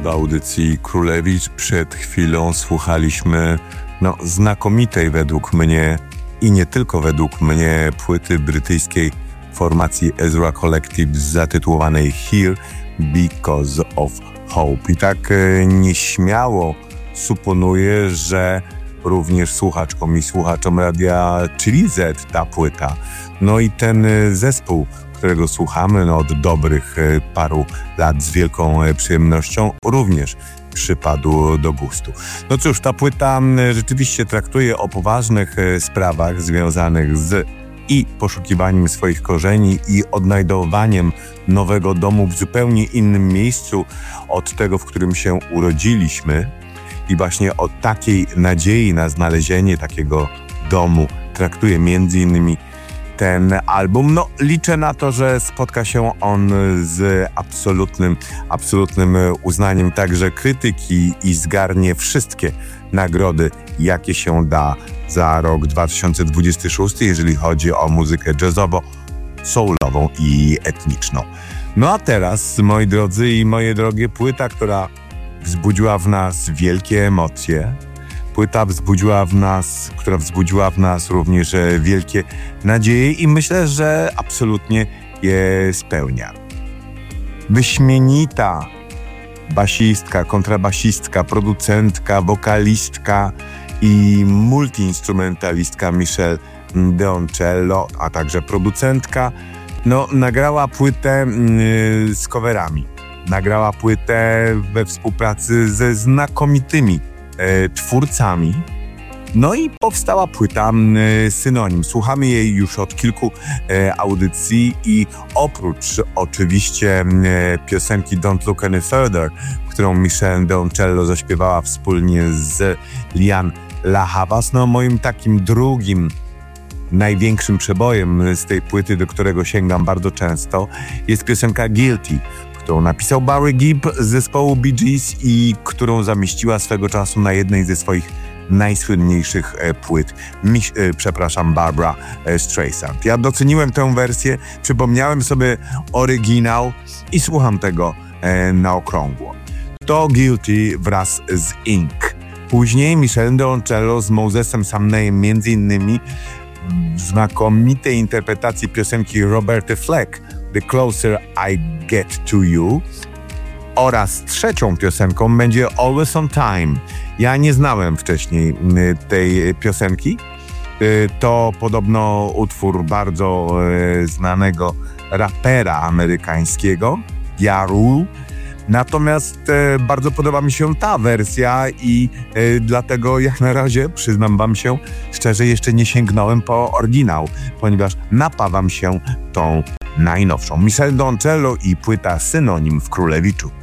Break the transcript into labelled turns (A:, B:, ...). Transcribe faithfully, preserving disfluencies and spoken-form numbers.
A: do audycji Królewicz. Przed chwilą słuchaliśmy no, znakomitej według mnie i nie tylko według mnie płyty brytyjskiej formacji Ezra Collective zatytułowanej Here Because of Hope. I tak nieśmiało suponuję, że również słuchaczkom i słuchaczom Radia Chili Z ta płyta. No i ten zespół, którego słuchamy no, od dobrych paru lat z wielką przyjemnością, również przypadł do gustu. No cóż, ta płyta rzeczywiście traktuje o poważnych sprawach związanych z i poszukiwaniem swoich korzeni i odnajdowaniem nowego domu w zupełnie innym miejscu od tego, w którym się urodziliśmy. I właśnie o takiej nadziei na znalezienie takiego domu traktuje między innymi ten album. No, liczę na to, że spotka się on z absolutnym, absolutnym uznaniem także krytyki i zgarnie wszystkie nagrody, jakie się da za rok dwa tysiące dwudziesty szósty, jeżeli chodzi o muzykę jazzowo-soulową i etniczną. No a teraz, moi drodzy i moje drogie, płyta, która wzbudziła w nas wielkie emocje, płyta wzbudziła w nas, która wzbudziła w nas również wielkie nadzieje i myślę, że absolutnie je spełnia. Wyśmienita basistka, kontrabasistka, producentka, wokalistka i multiinstrumentalistka Michelle Deoncello, a także producentka, no, nagrała płytę yy, z coverami. Nagrała płytę we współpracy ze znakomitymi e, twórcami. No i powstała płyta e, Synonim. Słuchamy jej już od kilku e, audycji i oprócz oczywiście e, piosenki Don't Look Any Further, którą Michelle Deoncello zaśpiewała wspólnie z Lian La Havas, no moim takim drugim największym przebojem z tej płyty, do którego sięgam bardzo często, jest piosenka Guilty, którą napisał Barry Gibb z zespołu Bee Gees i którą zamieściła swego czasu na jednej ze swoich najsłynniejszych e, płyt, Mich, e, przepraszam, Barbra e, Streisand. Ja doceniłem tę wersję, przypomniałem sobie oryginał i słucham tego e, na okrągło. To Guilty wraz z Ink. Później Michelle Deoncello z Mosesem Sumneyem między innymi w znakomitej interpretacji piosenki Roberty Fleck The Closer I Get to You, oraz trzecią piosenką będzie Always on Time. Ja nie znałem wcześniej tej piosenki. To podobno utwór bardzo znanego rapera amerykańskiego, Ja Rule. Natomiast e, bardzo podoba mi się ta wersja i e, dlatego jak na razie, przyznam wam się szczerze, jeszcze nie sięgnąłem po oryginał, ponieważ napawam się tą najnowszą. Michelle Deoncello i płyta Synonim w Królewiczu.